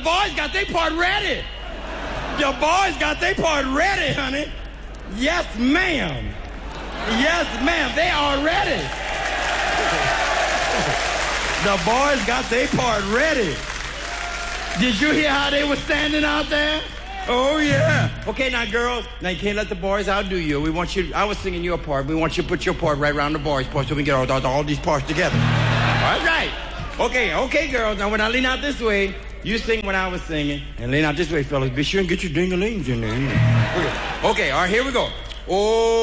boys got their part ready. The boys got their part ready, honey. Yes, ma'am. Yes, ma'am. They are ready. The boys got their part ready. Did you hear how they were standing out there? Oh, yeah. Okay, now, girls, now you can't let the boys outdo you. We want you, I was singing your part. We want you to put your part right around the boys' part so we can get all these parts together. All right. Okay, girls. Now, when I lean out this way, you sing when I was singing. And lean out this way, fellas. Be sure and get your ding-a-lings in there. Okay, all right, here we go. Oh.